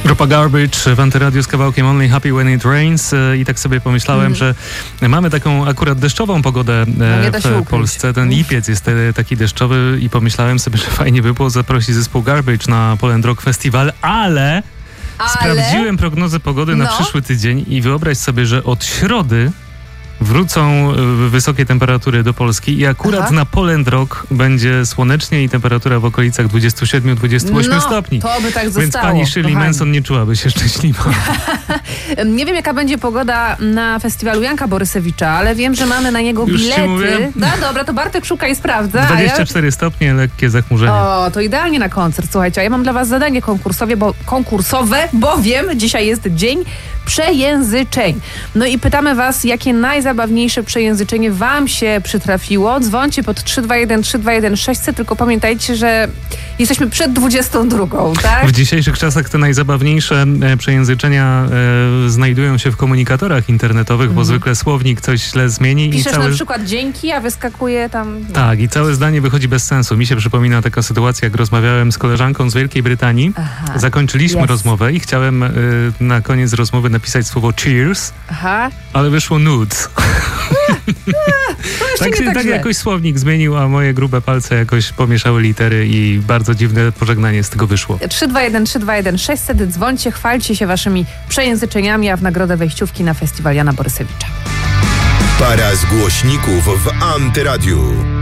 Grupa Garbage w Antyradiu z kawałkiem Only Happy When It Rains i tak sobie pomyślałem, że mamy taką akurat deszczową pogodę w Polsce. Ten lipiec jest taki deszczowy i pomyślałem sobie, że fajnie by było zaprosić zespół Garbage na Poland Rock Festival, ale sprawdziłem prognozę pogody na przyszły tydzień i wyobraź sobie, że od środy wrócą wysokie temperatury do Polski i akurat na Poland Rock będzie słonecznie i temperatura w okolicach 27-28 stopni. To by tak zostało. Więc pani Shirley Manson nie czułaby się szczęśliwa. Nie wiem, jaka będzie pogoda na festiwalu Janka Borysewicza, ale wiem, że mamy na niego bilety. No dobra, to Bartek szuka i sprawdza. 24 stopnie, lekkie zachmurzenie. O, to idealnie na koncert. Słuchajcie, a ja mam dla was zadanie konkursowe, bowiem dzisiaj jest dzień przejęzyczeń. No i pytamy was, jakie najzabawniejsze przejęzyczenie wam się przytrafiło. Dzwońcie pod 321 600, tylko pamiętajcie, że jesteśmy przed 22, tak? W dzisiejszych czasach te najzabawniejsze przejęzyczenia znajdują się w komunikatorach internetowych, bo zwykle słownik coś źle zmieni. Piszesz na przykład dzięki, a wyskakuje tam... No. Tak, i całe zdanie wychodzi bez sensu. Mi się przypomina taka sytuacja, jak rozmawiałem z koleżanką z Wielkiej Brytanii. Zakończyliśmy rozmowę i chciałem na koniec rozmowy napisać słowo cheers, ale wyszło nudes. Tak jakoś słownik zmienił, a moje grube palce jakoś pomieszały litery i bardzo dziwne pożegnanie z tego wyszło. 321 600, dzwońcie, chwalcie się waszymi przejęzyczeniami, a w nagrodę wejściówki na festiwal Jana Borysewicza. Para z głośników w Antyradiu.